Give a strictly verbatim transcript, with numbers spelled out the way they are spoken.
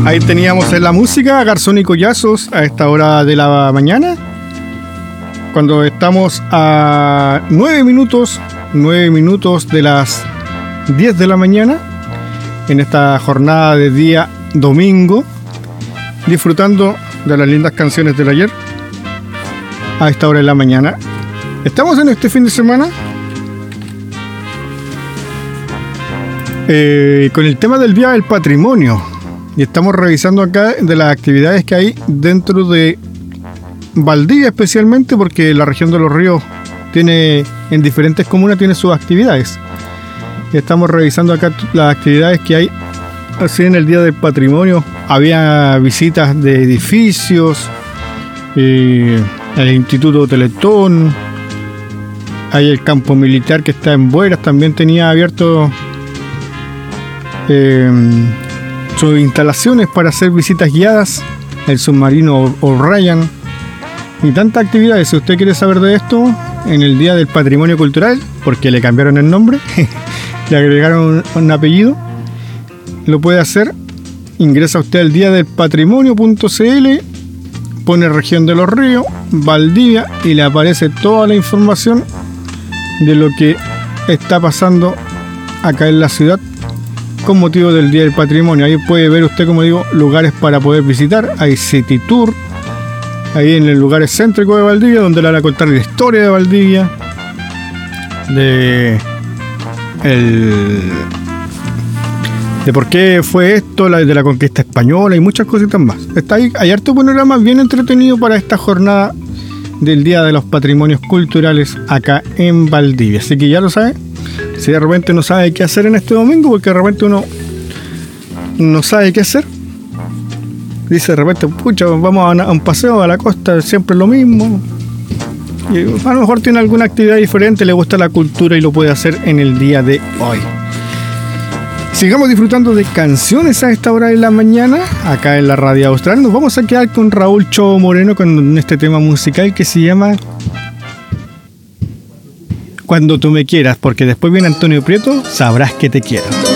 Ahí teníamos en la música Garzón y Collazos a esta hora de la mañana, cuando estamos a nueve minutos, nueve minutos de las diez de la mañana, en esta jornada de día domingo, disfrutando de las lindas canciones del ayer a esta hora de la mañana. Estamos en este fin de semana eh, con el tema del Día del Patrimonio. Y estamos revisando acá de las actividades que hay dentro de Valdivia, especialmente porque la región de Los Ríos tiene, en diferentes comunas tiene sus actividades. Y estamos revisando acá las actividades que hay así en el Día del Patrimonio. Había visitas de edificios, eh, el Instituto Teletón, hay el campo militar que está en Bueras, también tenía abierto eh, sus instalaciones para hacer visitas guiadas, el submarino O'Ryan y tantas actividades. Si usted quiere saber de esto, en el Día del Patrimonio Cultural, porque le cambiaron el nombre, le agregaron un, un apellido, lo puede hacer. Ingresa usted al día del patrimonio punto c l, pone región de Los Ríos, Valdivia, y le aparece toda la información de lo que está pasando acá en la ciudad con motivo del Día del Patrimonio. Ahí puede ver usted, como digo, lugares para poder visitar. Hay City Tour ahí en el lugar céntrico de Valdivia, donde le van a contar la historia de Valdivia, de el de por qué fue esto, la de la conquista española y muchas cositas más. Está ahí, hay harto panorama bien entretenido para esta jornada del Día de los Patrimonios Culturales acá en Valdivia. Así que ya lo sabe. Si de repente no sabe qué hacer en este domingo, porque de repente uno no sabe qué hacer, dice de repente, pucha, vamos a, una, a un paseo a la costa, siempre es lo mismo. Y a lo mejor tiene alguna actividad diferente, le gusta la cultura y lo puede hacer en el día de hoy. Sigamos disfrutando de canciones a esta hora de la mañana, acá en la Radio Austral. Nos vamos a quedar con Raúl Cho Moreno con este tema musical que se llama Cuando tú me quieras, porque después viene Antonio Prieto, Sabrás que te quiero.